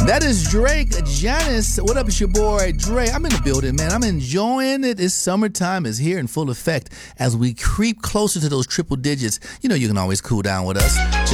That is Drake, Janice. What up, it's your boy Dre. I'm in the building, man. I'm enjoying it. This summertime is here in full effect as we creep closer to those triple digits. You know you can always cool down with us.